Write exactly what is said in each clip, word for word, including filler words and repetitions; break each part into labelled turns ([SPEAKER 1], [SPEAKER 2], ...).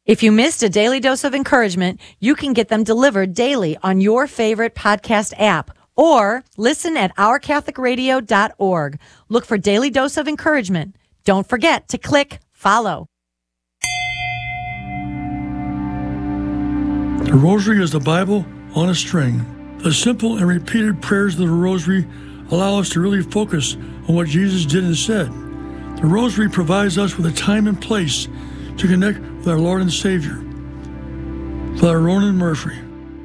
[SPEAKER 1] If you missed a daily dose of encouragement, you can get them delivered daily on your favorite podcast app or listen at our catholic radio dot org. Look for Daily Dose of Encouragement. Don't forget to click follow.
[SPEAKER 2] The Rosary is the Bible on a string. The simple and repeated prayers of the Rosary allow us to really focus on what Jesus did and said. The Rosary provides us with a time and place to connect with our Lord and Savior. Father Ronan Murphy.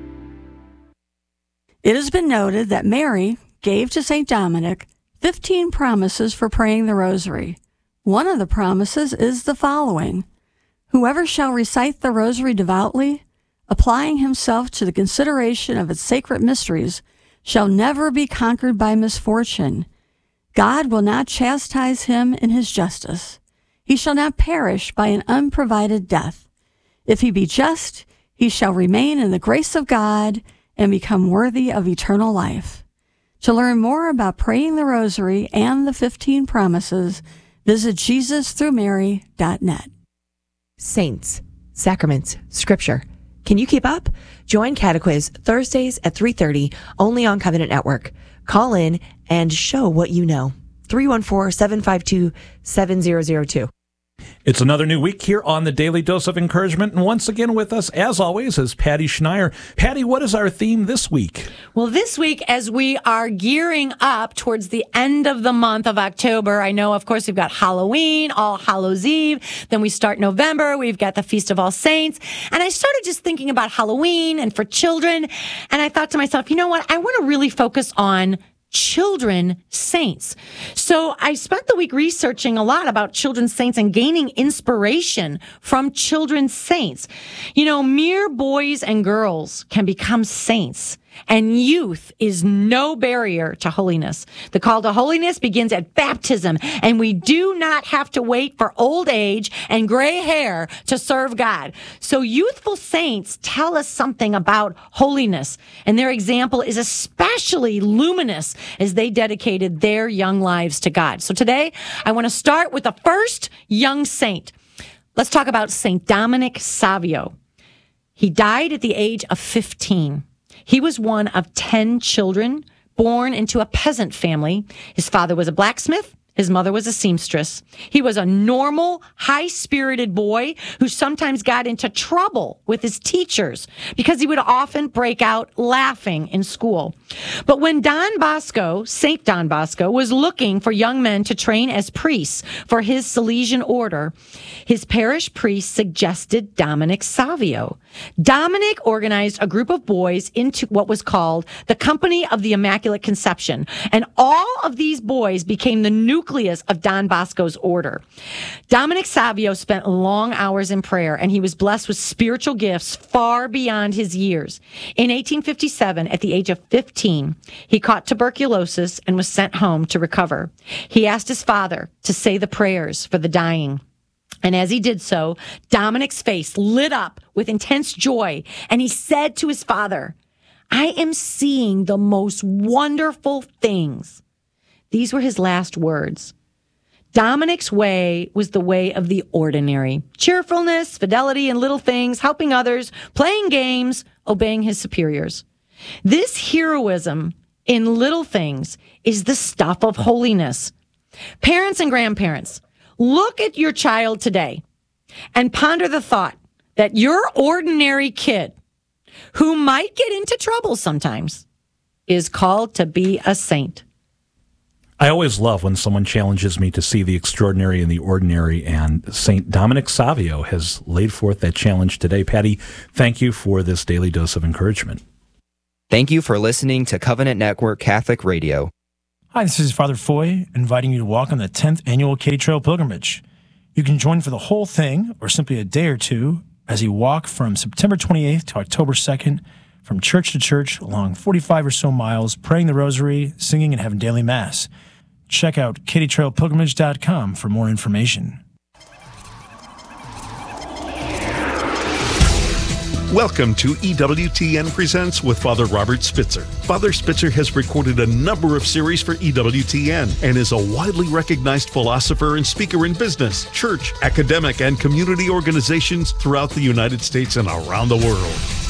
[SPEAKER 3] It has been noted that Mary gave to Saint Dominic fifteen promises for praying the Rosary. One of the promises is the following: whoever shall recite the Rosary devoutly, applying himself to the consideration of its sacred mysteries, shall never be conquered by misfortune. God will not chastise him in his justice. He shall not perish by an unprovided death. If he be just, he shall remain in the grace of God and become worthy of eternal life. To learn more about praying the Rosary and the fifteen promises, visit Jesus through Mary dot net.
[SPEAKER 4] Saints, sacraments, scripture. Can you keep up? Join Catequiz Thursdays at three thirty, only on Covenant Network. Call in and show what you know. three one four, seven five two, seven zero zero two.
[SPEAKER 5] It's another new week here on the Daily Dose of Encouragement, and once again with us, as always, is Patty Schneier. Patty, what is our theme this week?
[SPEAKER 1] Well, this week, as we are gearing up towards the end of the month of October, I know, of course, we've got Halloween, All Hallows Eve, then we start November, we've got the Feast of All Saints, and I started just thinking about Halloween and for children, and I thought to myself, you know what, I want to really focus on children saints. So I spent the week researching a lot about children's saints and gaining inspiration from children's saints. You know, mere boys and girls can become saints, and youth is no barrier to holiness. The call to holiness begins at baptism, and we do not have to wait for old age and gray hair to serve God. So youthful saints tell us something about holiness, and their example is especially luminous as they dedicated their young lives to God. So today, I want to start with the first young saint. Let's talk about Saint Dominic Savio. He died at the age of fifteen. He was one of ten children born into a peasant family. His father was a blacksmith. His mother was a seamstress. He was a normal, high-spirited boy who sometimes got into trouble with his teachers because he would often break out laughing in school. But when Don Bosco, Saint Don Bosco, was looking for young men to train as priests for his Salesian order, his parish priest suggested Dominic Savio. Dominic organized a group of boys into what was called the Company of the Immaculate Conception, and all of these boys became the nucleus of Don Bosco's order. Dominic Savio spent long hours in prayer, and he was blessed with spiritual gifts far beyond his years. In eighteen fifty-seven, at the age of fifteen, he caught tuberculosis and was sent home to recover. He asked his father to say the prayers for the dying. And as he did so, Dominic's face lit up with intense joy, and he said to his father, "I am seeing the most wonderful things." These were his last words. Dominic's way was the way of the ordinary. Cheerfulness, fidelity in little things, helping others, playing games, obeying his superiors. This heroism in little things is the stuff of holiness. Parents and grandparents, look at your child today and ponder the thought that your ordinary kid, who might get into trouble sometimes, is called to be a saint.
[SPEAKER 5] I always love when someone challenges me to see the extraordinary in the ordinary, and Saint Dominic Savio has laid forth that challenge today. Patty, thank you for this daily dose of encouragement.
[SPEAKER 6] Thank you for listening to Covenant Network Catholic Radio.
[SPEAKER 7] Hi, this is Father Foy, inviting you to walk on the tenth Annual Katy Trail Pilgrimage. You can join for the whole thing, or simply a day or two, as you walk from September twenty-eighth to October second, from church to church, along forty-five or so miles, praying the Rosary, singing, and having daily Mass. Check out katy trail pilgrimage dot com for more information.
[SPEAKER 8] Welcome to E W T N Presents with Father Robert Spitzer. Father Spitzer has recorded a number of series for E W T N and is a widely recognized philosopher and speaker in business, church, academic, and community organizations throughout the United States and around the world.